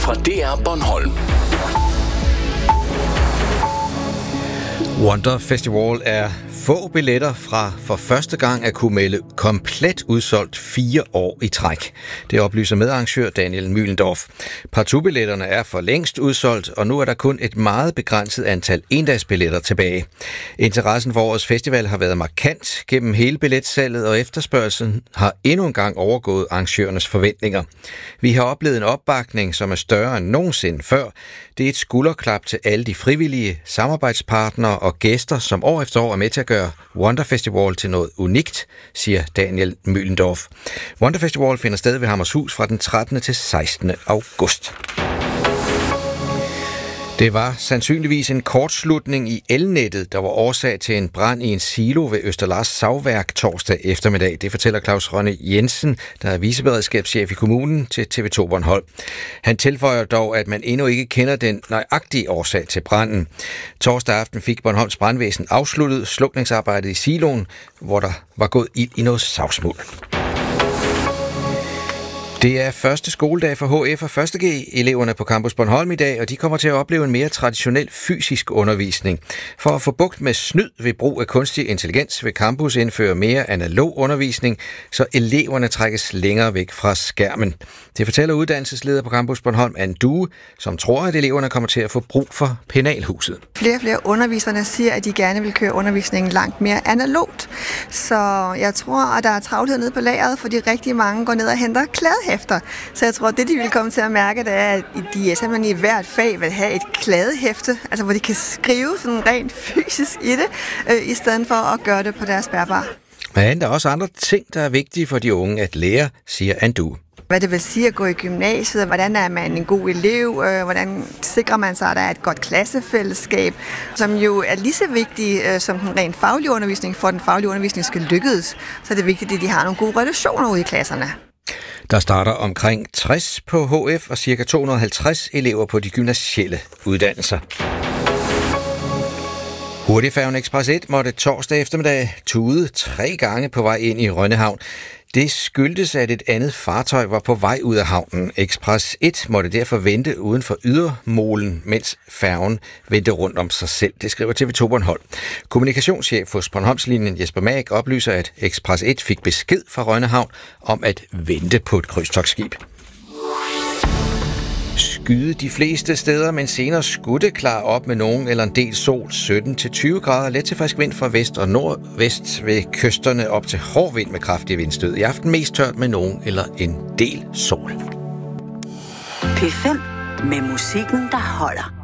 fra DR Bornholm. Wonder Festival er få billetter fra for første gang at kunne melde komplet udsolgt 4 år i træk. Det oplyser medarrangør Daniel Mühlendorf. Partubilletterne er for længst udsolgt, og nu er der kun et meget begrænset antal endagsbilletter tilbage. Interessen for årets festival har været markant gennem hele billetsalget, og efterspørgselen har endnu en gang overgået arrangørernes forventninger. Vi har oplevet en opbakning, som er større end nogensinde før. Det er et skulderklap til alle de frivillige, samarbejdspartnere og gæster, som år efter år er med til at gøre Wonder Festival til noget unikt, siger Daniel Mühlendorf. Wonder Festival finder sted ved Hammershus fra den 13. til 16. august. Det var sandsynligvis en kortslutning i elnettet, der var årsag til en brand i en silo ved Østerlars Savværk torsdag eftermiddag. Det fortæller Claus Rønne Jensen, der er viceberedskabschef i kommunen, til TV2 Bornholm. Han tilføjer dog, at man endnu ikke kender den nøjagtige årsag til branden. Torsdag aften fik Bornholms brandvæsen afsluttet slukningsarbejdet i siloen, hvor der var gået ild i noget savsmuld. Det er første skoledag for HF og 1.G-eleverne på Campus Bornholm i dag, og de kommer til at opleve en mere traditionel fysisk undervisning. For at få bugt med snyd ved brug af kunstig intelligens vil campus indføre mere analog undervisning, så eleverne trækkes længere væk fra skærmen. Det fortæller uddannelsesleder på Campus Bornholm, Anne Due, som tror, at eleverne kommer til at få brug for penalhuset. Flere og flere underviserne siger, at de gerne vil køre undervisningen langt mere analogt. Så jeg tror, at der er travlhed nede på lageret, fordi rigtig mange går ned og henter kladehæfter. Så jeg tror, at det, de vil komme til at mærke, det er, at de simpelthen i hvert fag vil have et kladehæfte, altså hvor de kan skrive sådan rent fysisk i det, i stedet for at gøre det på deres bærbare. Men der er også andre ting, der er vigtige for de unge at lære, siger Anne Due. Hvad det vil sige at gå i gymnasiet, hvordan er man en god elev, hvordan sikrer man sig, at der er et godt klassefællesskab, som jo er lige så vigtigt som den rent faglige undervisning, for den faglige undervisning skal lykkes. Så er det vigtigt, at de har nogle gode relationer ude i klasserne. Der starter omkring 60 på HF og ca. 250 elever på de gymnasielle uddannelser. Hurtigfærgen Express 1 måtte torsdag eftermiddag tude 3 gange på vej ind i Rønnehavn. Det skyldtes, at et andet fartøj var på vej ud af havnen. Express 1 måtte derfor vente uden for ydermolen, mens færgen vendte rundt om sig selv. Det skriver TV2 Bornholm. Kommunikationschef hos Bornholmslinjen Jesper Mag oplyser, at Express 1 fik besked fra Rønnehavn om at vente på et krydstogtskib. Skyde de fleste steder, men senere skudde klar op med nogen eller en del sol. 17-20 grader, let til frisk vind fra vest og nordvest ved kysterne, op til hård vind med kraftige vindstød. I aften mest tørt med nogen eller en del sol. P5 med musikken, der holder.